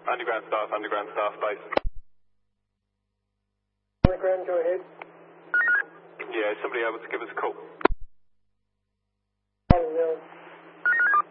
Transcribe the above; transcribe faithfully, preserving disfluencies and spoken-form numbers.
Underground staff, underground staff base. Underground, go ahead. Yeah, is somebody able to give us a call?